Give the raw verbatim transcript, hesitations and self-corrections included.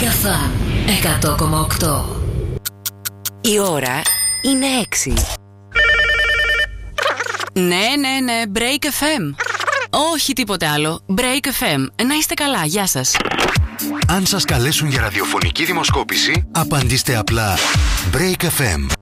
Μεγαφάν εκατό κόμμα οκτώ. Η ώρα είναι έξι. Ναι, ναι, ναι, Break εφ εμ. Όχι τίποτε άλλο. Break εφ εμ. Να είστε καλά, γεια σας. Αν σας καλέσουν για ραδιοφωνική δημοσκόπηση, απαντήστε απλά Break εφ εμ.